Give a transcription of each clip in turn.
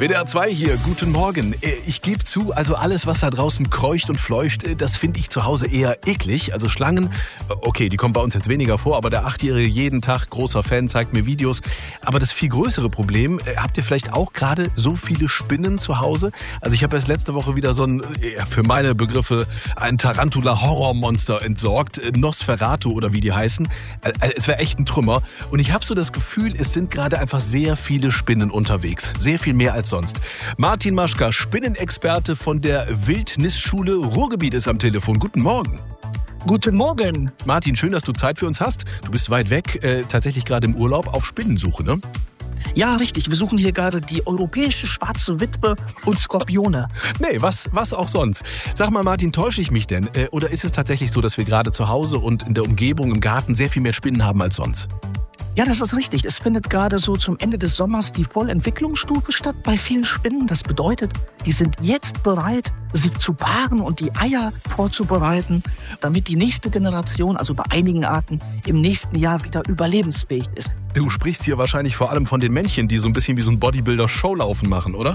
WDR 2 hier, guten Morgen. Ich gebe zu, also alles, was da draußen kreucht und fleucht, das finde ich zu Hause eher eklig. Also Schlangen, okay, die kommen bei uns jetzt weniger vor, aber der 8-Jährige jeden Tag, großer Fan, zeigt mir Videos. Aber das viel größere Problem, habt ihr vielleicht auch gerade so viele Spinnen zu Hause? Also ich habe erst letzte Woche wieder so ein, für meine Begriffe, ein Tarantula-Horrormonster entsorgt. Nosferatu oder wie die heißen. Es wäre echt ein Trümmer. Und ich habe so das Gefühl, es sind gerade einfach sehr viele Spinnen unterwegs. Sehr viel mehr als sonst. Martin Maschka, Spinnenexperte von der Wildnisschule Ruhrgebiet ist am Telefon. Guten Morgen. Guten Morgen. Martin, schön, dass du Zeit für uns hast. Du bist weit weg, tatsächlich gerade im Urlaub auf Spinnensuche, ne? Ja, richtig. Wir suchen hier gerade die europäische schwarze Witwe und Skorpione. Nee, was auch sonst. Sag mal, Martin, täusche ich mich denn? Oder ist es tatsächlich so, dass wir gerade zu Hause und in der Umgebung, im Garten sehr viel mehr Spinnen haben als sonst? Ja, das ist richtig. Es findet gerade so zum Ende des Sommers die Vollentwicklungsstufe statt bei vielen Spinnen. Das bedeutet, die sind jetzt bereit, sich zu paaren und die Eier vorzubereiten, damit die nächste Generation, also bei einigen Arten, im nächsten Jahr wieder überlebensfähig ist. Du sprichst hier wahrscheinlich vor allem von den Männchen, die so ein bisschen wie so ein Bodybuilder-Showlaufen machen, oder?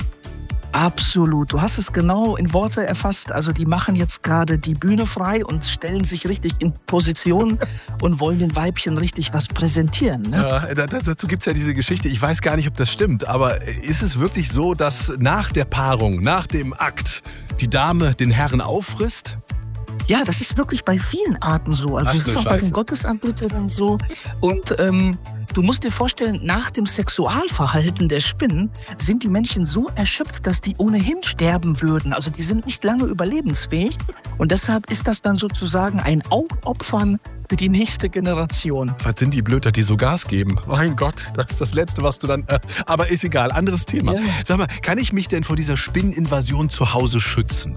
Absolut. Du hast es genau in Worte erfasst. Also die machen jetzt gerade die Bühne frei und stellen sich richtig in Position und wollen den Weibchen richtig was präsentieren. Ne? Ja, dazu gibt's ja diese Geschichte. Ich weiß gar nicht, ob das stimmt, aber ist es wirklich so, dass nach der Paarung, nach dem Akt, die Dame den Herrn auffrisst? Ja, das ist wirklich bei vielen Arten so. Also es ist auch bei den Gottesanbetern so. Und du musst dir vorstellen, nach dem Sexualverhalten der Spinnen sind die Männchen so erschöpft, dass die ohnehin sterben würden. Also die sind nicht lange überlebensfähig. Und deshalb ist das dann sozusagen ein Aufopfern für die nächste Generation. Was sind die Blöder, die so Gas geben? Mein Gott, das ist das Letzte, was du dann... aber ist egal, anderes Thema. Ja. Sag mal, kann ich mich denn vor dieser Spinneninvasion zu Hause schützen?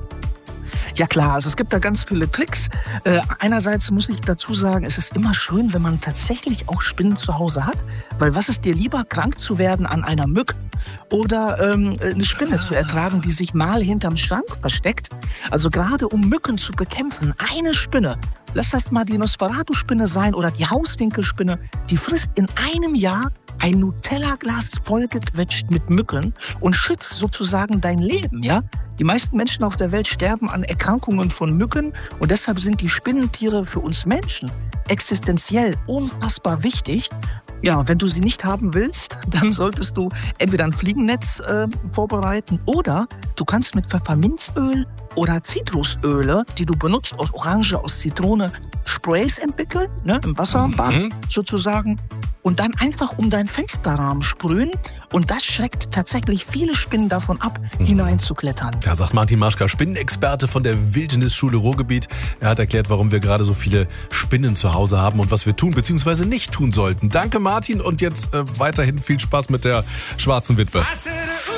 Ja klar, also es gibt da ganz viele Tricks. Einerseits muss ich dazu sagen, es ist immer schön, wenn man tatsächlich auch Spinnen zu Hause hat. Weil was ist dir lieber, krank zu werden an einer Mücke oder eine Spinne zu ertragen, die sich mal hinterm Schrank versteckt? Also gerade um Mücken zu bekämpfen, eine Spinne, lass das mal die Nosferatu-Spinne sein oder die Hauswinkelspinne, die frisst in einem Jahr ein Nutella-Glas vollgequetscht mit Mücken und schützt sozusagen dein Leben, ja? Die meisten Menschen auf der Welt sterben an Erkrankungen von Mücken und deshalb sind die Spinnentiere für uns Menschen existenziell unfassbar wichtig. Ja, wenn du sie nicht haben willst, dann solltest du entweder ein Fliegennetz vorbereiten oder du kannst mit Pfefferminzöl oder Zitrusöle, die du benutzt, aus Orange, aus Zitrone, Sprays entwickeln, ne, im Wasserbad sozusagen. Und dann einfach um deinen Fensterrahmen sprühen. Und das schreckt tatsächlich viele Spinnen davon ab, hineinzuklettern. Ja, sagt Martin Maschka, Spinnenexperte von der Wildnisschule Ruhrgebiet. Er hat erklärt, warum wir gerade so viele Spinnen zu Hause haben und was wir tun bzw. nicht tun sollten. Danke, Martin. Und jetzt weiterhin viel Spaß mit der schwarzen Witwe.